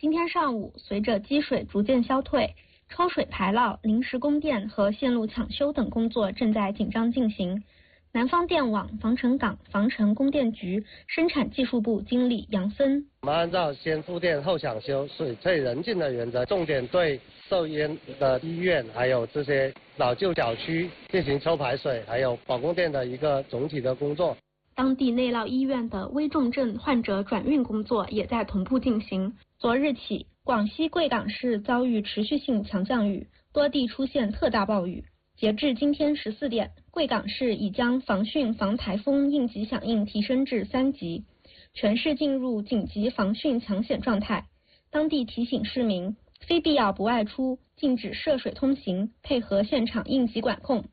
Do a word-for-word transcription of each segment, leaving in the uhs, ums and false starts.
今天上午，随着积水逐渐消退，抽水排涝、临时供电和线路抢修等工作正在紧张进行。南方电网、防城港、防城供电局生产技术部经理杨森： 我们按照先复电后抢修、水退人进的原则，重点对受淹的医院还有这些老旧小区进行抽排水，还有保供电的一个总体的工作。 当地内涝医院的危重症患者转运工作也在同步进行。昨日起，广西贵港市遭遇持续性强降雨，多地出现特大暴雨。截至今天十四点，贵港市已将防汛防台风应急响应提升至三级，全市进入紧急防汛抢险状态。当地提醒市民，非必要不外出，禁止涉水通行，配合现场应急管控。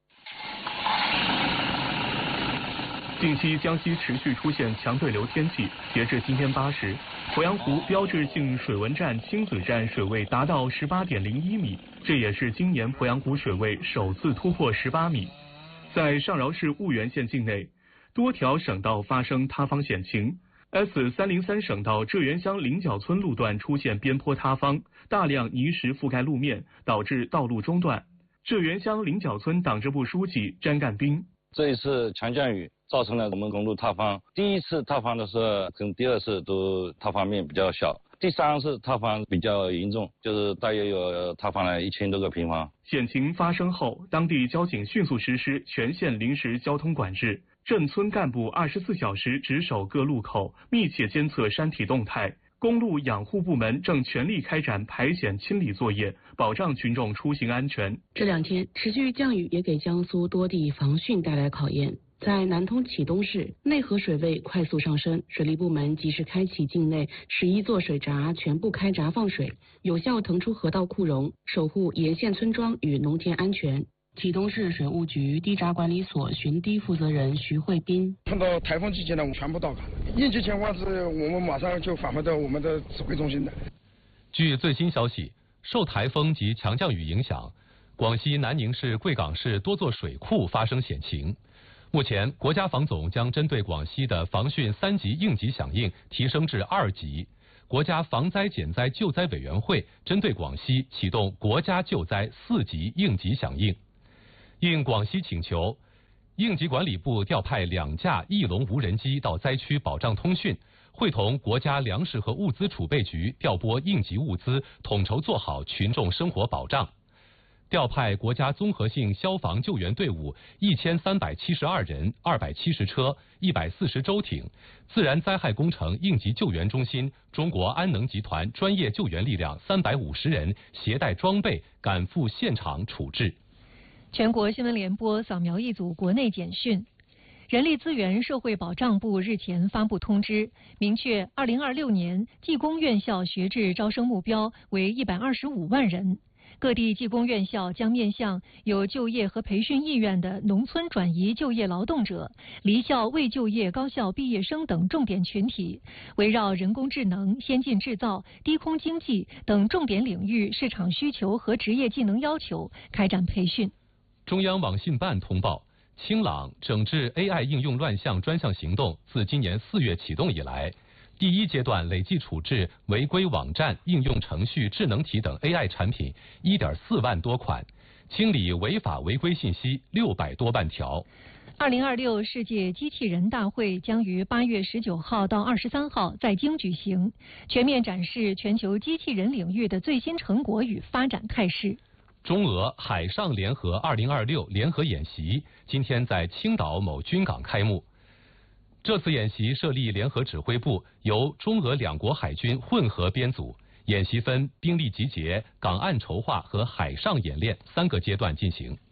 近期江西持续出现强对流天气，截至今天八时，鄱阳湖标志性水文站亲子站水位达到十八点零一米，这也是今年鄱阳湖水位首次突破十八米。在上饶市婺源县境内，多条省道发生塌方险情。S 三零三省道浙源乡菱角村路段出现边坡塌方，大量泥石覆盖路面，导致道路中断。浙源乡菱角村党支部书记詹干兵： 这一次强降雨造成了我们公路塌方，第一次塌方的时候跟第二次都塌方面比较小，第三次塌方比较严重，就是大约有塌方了一千多个平方。 险情发生后，当地交警迅速实施全县临时交通管制，镇村干部二十四小时值守各路口，密切监测山体动态。公路养护部门正全力开展排险清理作业，保障群众出行安全。 这两天持续降雨也给江苏多地防汛带来考验。在南通启东市，内河水位快速上升，水利部门及时开启境内十一座水闸全部开闸放水，有效腾出河道库容，守护沿线村庄与农田安全。启东市水务局堤闸管理所巡堤负责人徐慧斌： 碰到台风季节呢，我们全部到岗了。应急情况是我们马上就返回到我们的指挥中心的。 据最新消息，受台风及强降雨影响，广西南宁市贵港市多座水库发生险情。目前，国家防总将针对广西的防汛三级应急响应提升至二级。国家防灾减灾救灾委员会针对广西启动国家救灾四级应急响应。应广西请求，应急管理部调派两架翼龙无人机到灾区保障通讯，会同国家粮食和物资储备局调拨应急物资，统筹做好群众生活保障。调派国家综合性消防救援队伍一千三百七十二人、二百七十车、一百四十舟艇，自然灾害工程应急救援中心中国安能集团专业救援力量三百五十人，携带装备赶赴现场处置。 全国新闻联播扫描一组国内简讯。人力资源社会保障部日前发布通知，明确二零二六年技工院校学制招生目标为一百二十五万人。各地技工院校将面向有就业和培训意愿的农村转移就业劳动者、离校未就业高校毕业生等重点群体，围绕人工智能、先进制造、低空经济等重点领域市场需求和职业技能要求开展培训。 中央网信办通报，清朗整治 A I 应用乱象专项行动自今年四月启动以来，第一阶段累计处置违规网站、应用程序、智能体等 A I 产品 一点四万多款，清理违法违规信息六百多万条。 二零二六世界机器人大会将于八月十九号到二十三号在京举行，全面展示全球机器人领域的最新成果与发展态势。 中俄海上联合二零二六联合演习今天在青岛某军港开幕。这次演习设立联合指挥部，由中俄两国海军混合编组。演习分兵力集结、港岸筹划和海上演练三个阶段进行。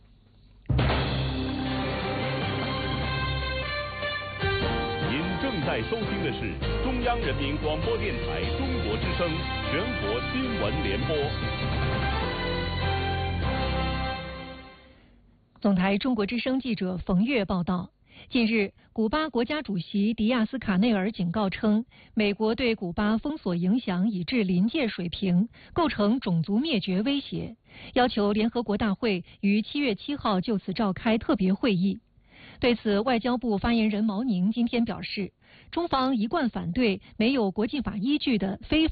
您正在收听的是中央人民广播电台中国之声全国新闻联播。 总台中国之声记者冯月报道，近日，古巴国家主席迪亚斯卡内尔警告称，美国对古巴封锁影响已至临界水平，构成种族灭绝威胁，要求联合国大会于七月七号就此召开特别会议。对此，外交部发言人毛宁今天表示，中方一贯反对没有国际法依据的非法